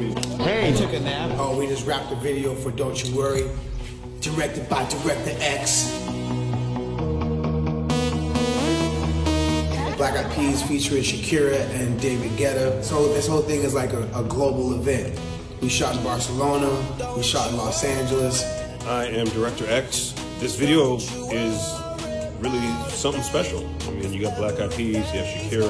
Hey, took a nap. Oh, we just wrapped a video for Don't You Worry, directed by Director X. Black Eyed Peas featuring Shakira and David Guetta. So this whole thing is like a global event. We shot in Barcelona, we shot in Los Angeles. I am Director X. This video is really something special. I mean, you got Black Eyed Peas, you have Shakira,